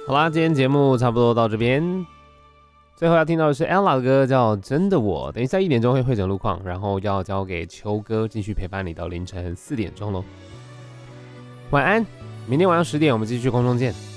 好啦，今天节目差不多到这边。最后要听到的是 Ella 的歌，叫《真的我》。等一下1点钟会整路况，然后要交给秋哥继续陪伴你到凌晨4点钟喽。晚安，明天晚上10点我们继续空中见。